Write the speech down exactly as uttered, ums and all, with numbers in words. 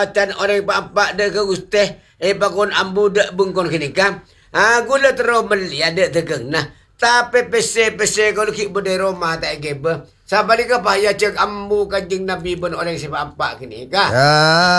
jabatan orang pak-pak dah ke ustaz. Eh, bakun ambu dak bungkon kini kan. Ha, gula terus beli ada tegeng. Nah, tapi pese-pese kalau kik berde rumah tak gebe. Sabar ke payah cek ambu kanjeng Nabi pun orang si pak-pak kini kan. Ya.